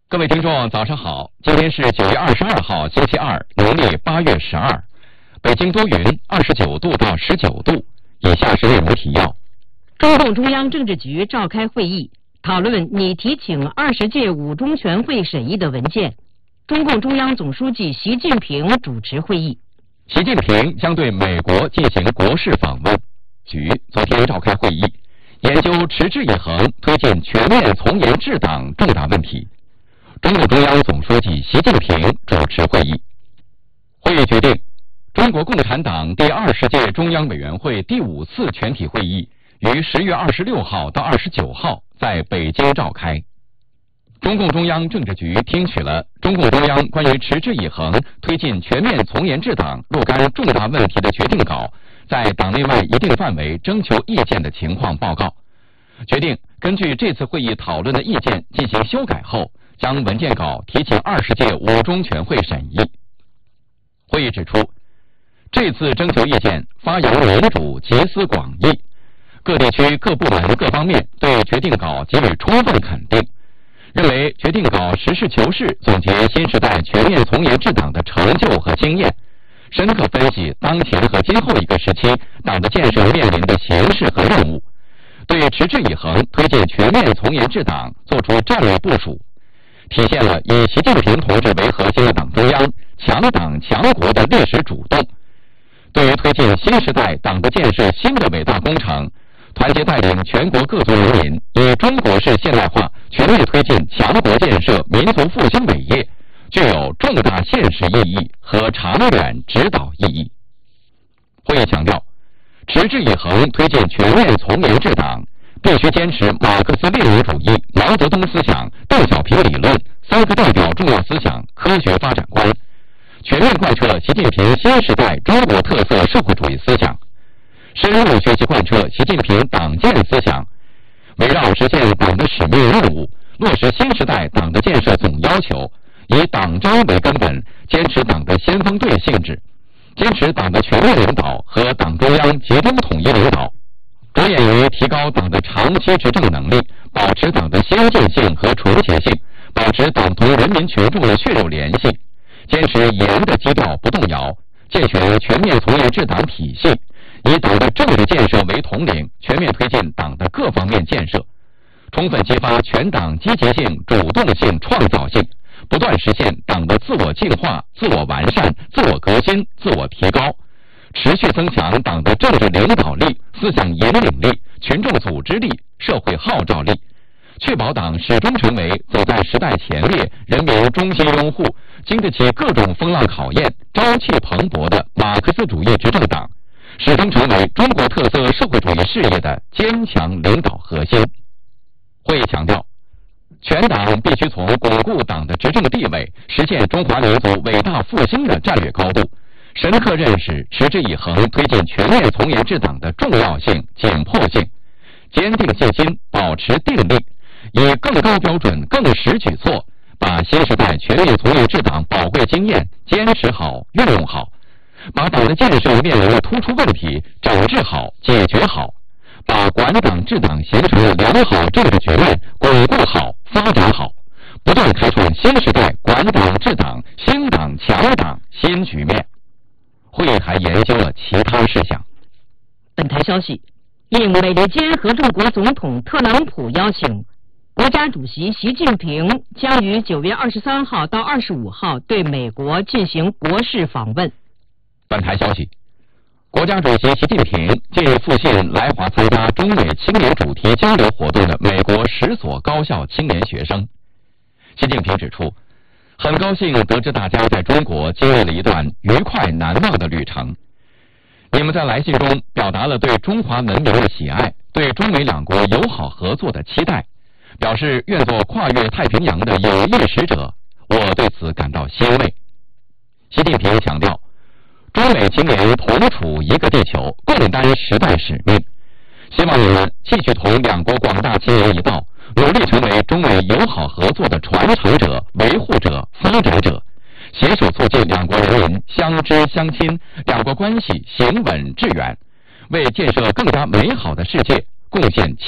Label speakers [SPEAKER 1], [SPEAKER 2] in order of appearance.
[SPEAKER 1] 各位听众，早上好！今天是9月22号，星期二，农历8月12。北京多云，29度到19度。以下是内容提要：
[SPEAKER 2] 中共中央政治局召开会议，讨论拟提请20届五中全会审议的文件。中共中央总书记习近平主持会议。
[SPEAKER 1] 习近平将对美国进行国事访问。局昨天召开会议，研究持之以恒推进全面从严治党重大问题。中共中央总书记习近平主持会议。会议决定，中国共产党第20届中央委员会第5次全体会议于10月26号到29号在北京召开。中共中央政治局听取了中共中央关于持之以恒推进全面从严治党若干重大问题的决定稿，在党内外一定范围征求意见的情况报告，决定根据这次会议讨论的意见进行修改后，将文件稿提请20届五中全会审议。会议指出，这次征求意见发扬民主，集思广益，各地区各部门各方面对决定稿给予充分肯定，认为决定稿实事求是总结新时代全面从严治党的成就和经验，深刻分析当前和今后一个时期党的建设面临的形势和任务，对持之以恒推进全面从严治党作出战略部署，体现了以习近平同志为核心的党中央强党强国的历史主动，对于推进新时代党的建设新的伟大工程，团结带领全国各族人民以中国式现代化全力推进强国建设民族复兴伟业，具有重大现实意义和长远指导意义。会议强调，持之以恒推进全面从严治党，必须坚持马克思列宁主义、毛泽东思想、邓小平理论、三个代表重要思想科学发展观，全面贯彻习近平新时代中国特色社会主义思想，深入学习贯彻习近平党建思想，围绕实现党的使命任务，落实新时代党的建设总要求，以党章为根本，坚持党的先锋队性质，坚持党的全面领导和党中央集中统一领导，着眼于提高党的长期执政能力，保持党的先进性和纯洁性，保持党同人民群众的血肉联系，坚持严的基调不动摇，健全全面从严治党体系，以党的政治建设为统领，全面推进党的各方面建设，充分激发全党积极性、主动性、创造性，不断实现党的自我净化、自我完善、自我革新、自我提高，持续增强党的政治领导力、思想引领力、群众组织力、社会号召力，确保党始终成为走在时代前列、人民中心拥护、经得起各种风浪考验、朝气蓬勃的马克思主义执政党，始终成为中国特色社会主义事业的坚强领导核心。会议强调，全党必须从巩固党的执政地位、实现中华民族伟大复兴的战略高度，深刻认识持之以恒推进全面从严治党的重要性、紧迫性，坚定信心，保持定力，以更高标准、更实举措，把新时代全面从严治党宝贵经验坚持好、运用好，把党的建设面临的突出问题整治好、解决好，把管党治党形成的良好政治局面巩固好、发展好，不断开创新时代管党治党、兴党强党新局面。会议还研究了其他事项。
[SPEAKER 2] 本台消息，应美利坚合众国总统特朗普邀请，国家主席习近平将于9月23号到25号对美国进行国事访问。
[SPEAKER 1] 本台消息，国家主席习近平近日复信来华参加中美青年主题交流活动的美国10所高校青年学生。习近平指出，很高兴得知大家在中国经历了一段愉快难忘的旅程。你们在来信中表达了对中华文明的喜爱，对中美两国友好合作的期待，表示愿做跨越太平洋的有益使者，我对此感到欣慰。习近平强调，中美青年同处一个地球，共担时代使命，希望你们继续同两国广大青年一道，努力成为中美友好合作的传承者、维护者、发展者，携手促进两国人民相知相亲，两国关系行稳致远，为建设更加美好的世界贡献